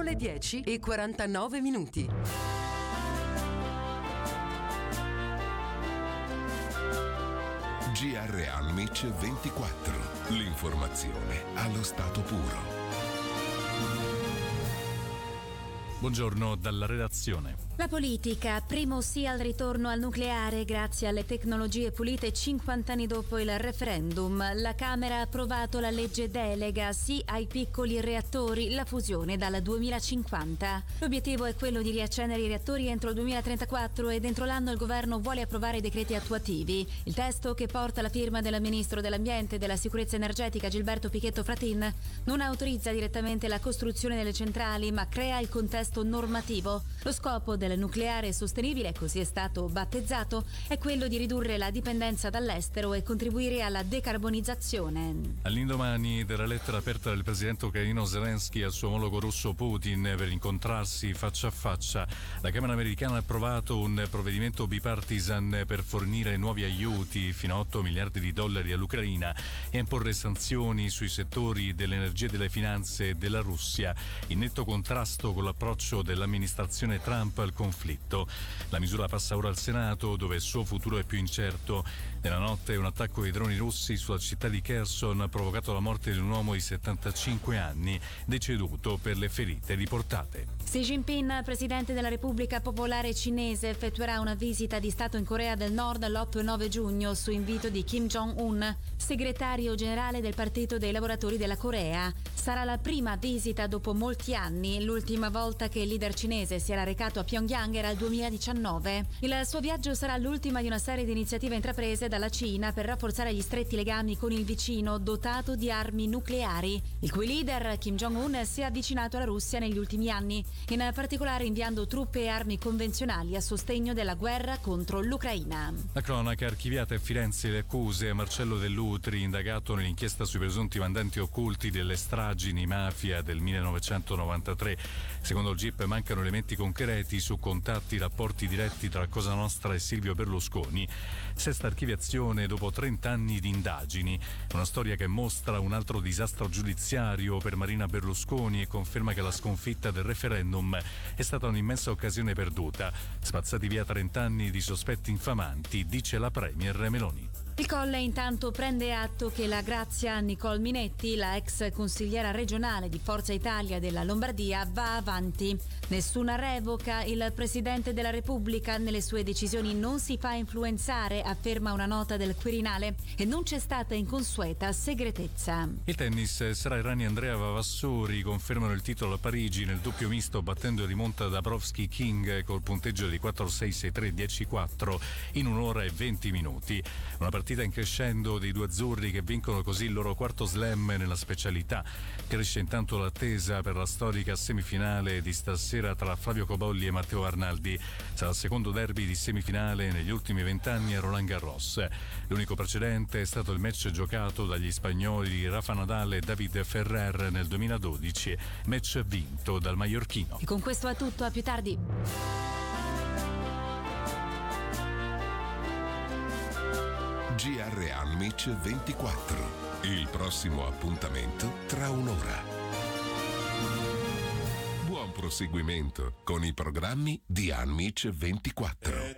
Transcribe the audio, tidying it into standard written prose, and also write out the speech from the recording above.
le 10:49. GR Almic 24. L'informazione allo stato puro. Buongiorno dalla redazione. La politica, primo sì al ritorno al nucleare grazie alle tecnologie pulite 50 anni dopo il referendum. La Camera ha approvato la legge delega, sì ai piccoli reattori, la fusione dal 2050. L'obiettivo è quello di riaccendere i reattori entro il 2034 e dentro l'anno il governo vuole approvare i decreti attuativi. Il testo, che porta la firma del ministro dell'Ambiente e della Sicurezza Energetica Gilberto Pichetto Fratin, non autorizza direttamente la costruzione delle centrali, ma crea il contesto normativo. Lo scopo del nucleare sostenibile, così è stato battezzato, è quello di ridurre la dipendenza dall'estero e contribuire alla decarbonizzazione. All'indomani della lettera aperta del presidente ucraino Zelensky al suo omologo russo Putin per incontrarsi faccia a faccia, la Camera americana ha approvato un provvedimento bipartisan per fornire nuovi aiuti fino a 8 miliardi di dollari all'Ucraina e imporre sanzioni sui settori dell'energia e delle finanze della Russia, in netto contrasto con l'approccio dell'amministrazione Trump al conflitto. La misura passa ora al Senato, dove il suo futuro è più incerto. Nella notte un attacco ai droni russi sulla città di Kherson ha provocato la morte di un uomo di 75 anni, deceduto per le ferite riportate. Xi Jinping, presidente della Repubblica Popolare Cinese, effettuerà una visita di Stato in Corea del Nord l'8 e 9 giugno su invito di Kim Jong-un, segretario generale del Partito dei Lavoratori della Corea. Sarà la prima visita dopo molti anni. L'ultima volta che il leader cinese si era recato a Pyongyang era il 2019. Il suo viaggio sarà l'ultima di una serie di iniziative intraprese dalla Cina per rafforzare gli stretti legami con il vicino dotato di armi nucleari, il cui leader Kim Jong-un si è avvicinato alla Russia negli ultimi anni, in particolare inviando truppe e armi convenzionali a sostegno della guerra contro l'Ucraina. La cronaca, archiviate a Firenze le accuse a Marcello Dell'Utri, indagato nell'inchiesta sui presunti mandanti occulti delle stragi mafia del 1993. Secondo il GIP mancano elementi concreti su contatti, rapporti diretti tra Cosa Nostra e Silvio Berlusconi. Sesta archiviazione dopo 30 anni di indagini. Una storia che mostra un altro disastro giudiziario per Marina Berlusconi e conferma che la sconfitta del referendum è stata un'immensa occasione perduta. Spazzati via 30 anni di sospetti infamanti, dice la premier Meloni. Il Colle intanto prende atto che la Grazia Nicole Minetti, la ex consigliera regionale di Forza Italia della Lombardia, va avanti. Nessuna revoca, il Presidente della Repubblica nelle sue decisioni non si fa influenzare, afferma una nota del Quirinale, e non c'è stata inconsueta segretezza. Il tennis, Sara Errani e Andrea Vavassori confermano il titolo a Parigi nel doppio misto, battendo di monta Dabrowski King col punteggio di 4-6, 6-3, 10-4 in 1 ora e 20 minuti. Una partita in crescendo dei due azzurri che vincono così il loro quarto slam nella specialità. Cresce intanto l'attesa per la storica semifinale di stasera tra Flavio Cobolli e Matteo Arnaldi. Sarà il secondo derby di semifinale negli ultimi 20 anni a Roland Garros. L'unico precedente è stato il match giocato dagli spagnoli Rafa Nadal e David Ferrer nel 2012, match vinto dal maiorchino. E con questo è tutto, a più tardi. GR Almic 24. Il prossimo appuntamento tra un'ora. Buon proseguimento con i programmi di Almic 24.